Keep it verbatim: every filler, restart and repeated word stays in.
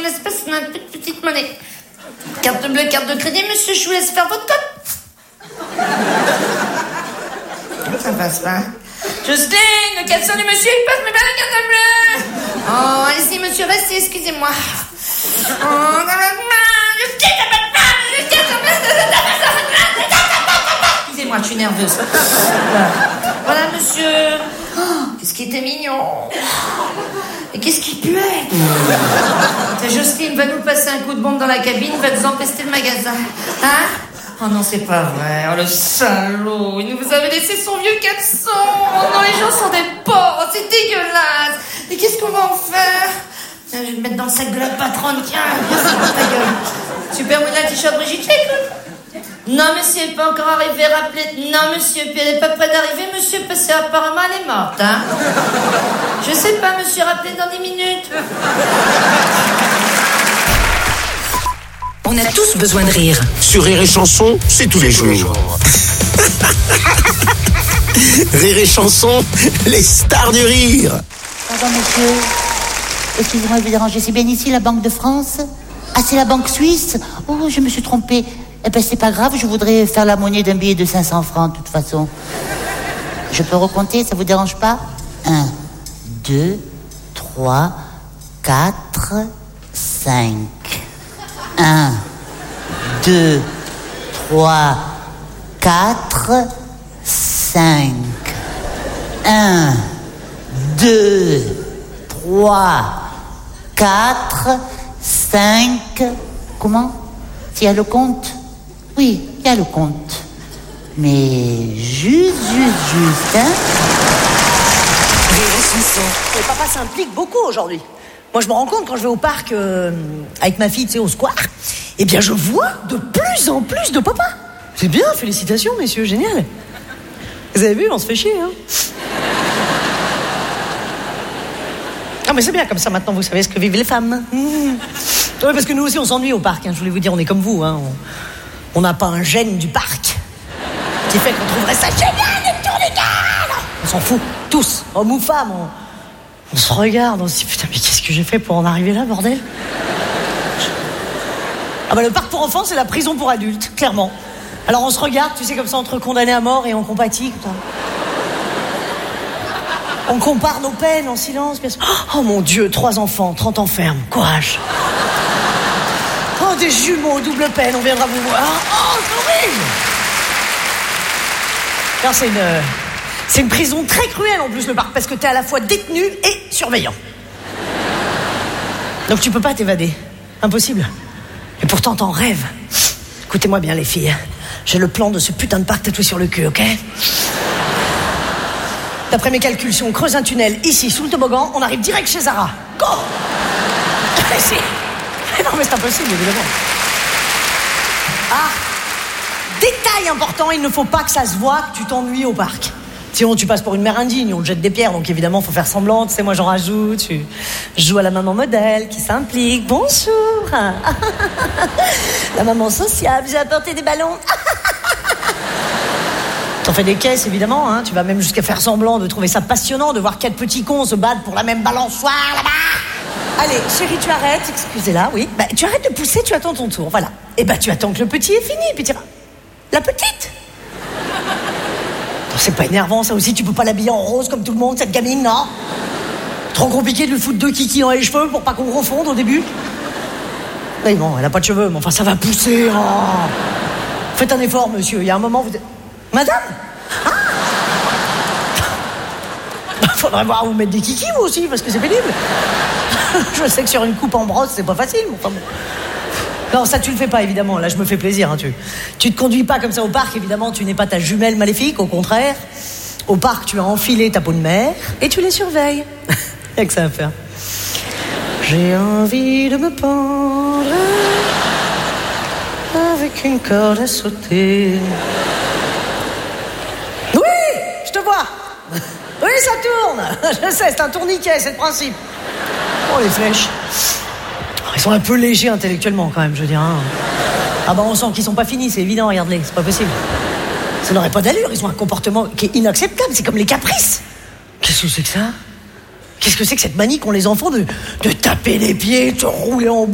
espèce ma toute petite monnaie. Carte bleue, carte de crédit, monsieur, je vous laisse faire votre code. Ça passe pas. Jocelyne, le caleçon du monsieur, il passe, mais pas la carte bleue. Oh, allez-y, monsieur, restez, excusez-moi. Oh, excusez-moi, je suis nerveuse. Voilà, monsieur. Oh, qu'est-ce qui était mignon. Et qu'est-ce qui puait. Jocelyne va nous passer un coup de bombe dans la cabine, va nous empester le magasin. Hein? Oh non, c'est pas vrai. Oh, le salaud. Il nous avait laissé son vieux caleçon. Oh non, les gens sont des porcs. C'est dégueulasse. Et qu'est-ce qu'on va en faire? Je vais le mettre dans le sac de la patronne. Tiens, merci pour ta gueule. Super Mona, t-shirt Brigitte. Non, monsieur, elle n'est pas encore arrivée. Rappelez. Non, monsieur, puis elle n'est pas près d'arriver, monsieur, parce qu'apparemment, elle est morte, hein. Je sais pas, monsieur, rappelez dans dix minutes. On a tous besoin de rire. Sur Rire et Chanson, c'est tous les jours. Rire et Chanson, les stars du rire. Pardon, monsieur. Excusez-moi de vous déranger. C'est bien ici, la Banque de France? Ah, c'est la Banque Suisse? Oh, je me suis trompée. Eh ben, c'est pas grave, je voudrais faire la monnaie d'un billet de cinq cents francs, de toute façon. Je peux recompter, ça vous dérange pas? Un, deux, trois, quatre, cinq. Un, deux, trois, quatre, cinq. Un, deux, trois, quatre, cinq. Comment? S'il y a le compte? Oui, il y a le compte. Mais juste, juste, juste, hein? Et papa s'implique beaucoup aujourd'hui. Moi, je me rends compte quand je vais au parc euh, avec ma fille, tu sais, au square, eh bien, je vois de plus en plus de papa. C'est bien, félicitations, messieurs, génial. Vous avez vu, on se fait chier, hein. Ah, mais c'est bien, comme ça, maintenant, vous savez ce que vivent les femmes. Mmh. Oui, parce que nous aussi, on s'ennuie au parc, hein. Je voulais vous dire, on est comme vous, hein. On n'a pas un gène du parc qui fait qu'on trouverait ça génial, les tours du garde. On s'en fout, tous, hommes ou femmes, on... On se regarde, on se dit, putain, mais qu'est-ce que j'ai fait pour en arriver là, bordel? Ah bah le parc pour enfants, c'est la prison pour adultes, clairement. Alors on se regarde, tu sais, comme ça, entre condamnés à mort et on compatit. Putain. On compare nos peines en silence, bien sûr. Oh mon Dieu, trois enfants, trente ans ferme, courage. Oh, des jumeaux, double peine, on viendra vous voir. Oh, c'est horrible. Alors c'est une... C'est une prison très cruelle en plus, le parc, parce que t'es à la fois détenu et surveillant. Donc tu peux pas t'évader. Impossible. Et pourtant t'en rêves. Écoutez-moi bien les filles. J'ai le plan de ce putain de parc tatoué sur le cul, ok? D'après mes calculs, si on creuse un tunnel ici, sous le toboggan, on arrive direct chez Zara. Go! Si. Non mais c'est impossible, évidemment. Ah! Détail important, il ne faut pas que ça se voit que tu t'ennuies au parc. Sinon, tu passes pour une mère indigne, on te jette des pierres, donc évidemment, faut faire semblant. Tu sais, moi, j'en rajoute. Je joue à la maman modèle qui s'implique. Bonjour. La maman sociable, j'ai apporté des ballons. T'en fais des caisses, évidemment. Hein. Tu vas même jusqu'à faire semblant de trouver ça passionnant de voir quatre petits cons se battre pour la même balançoire là-bas. Allez, chérie, tu arrêtes. Excusez-la, oui. Bah, tu arrêtes de pousser, tu attends ton tour. Voilà. Et bah, tu attends que le petit est fini, puis tu iras. La petite. C'est pas énervant, ça aussi, tu peux pas l'habiller en rose comme tout le monde, cette gamine, non? Trop compliqué de lui foutre deux kikis dans les cheveux pour pas qu'on confonde au début. Mais bon, elle a pas de cheveux, mais enfin, ça va pousser. Oh. Faites un effort, monsieur, il y a un moment, vous... Madame? Ah. Faudrait voir où mettre des kikis, vous aussi, parce que c'est pénible. Je sais que sur une coupe en brosse, c'est pas facile, mais enfin bon... Non, ça tu le fais pas, évidemment. Là, je me fais plaisir. Hein, tu, tu te conduis pas comme ça au parc, évidemment. Tu n'es pas ta jumelle maléfique, au contraire. Au parc, tu as enfilé ta peau de mère et tu les surveilles. Il y a que ça à faire. J'ai envie de me pendre avec une corde à sauter. Oui, je te vois. Oui, ça tourne. Je sais, c'est un tourniquet, c'est le principe. Oh, les flèches. Ils sont un peu légers intellectuellement quand même, je veux dire. Hein. Ah bah on sent qu'ils sont pas finis, c'est évident, regarde-les, c'est pas possible. Ça n'aurait pas d'allure, ils ont un comportement qui est inacceptable, c'est comme les caprices. Qu'est-ce que c'est que ça? Qu'est-ce que c'est que cette manie qu'ont les enfants de, de taper les pieds, de se rouler en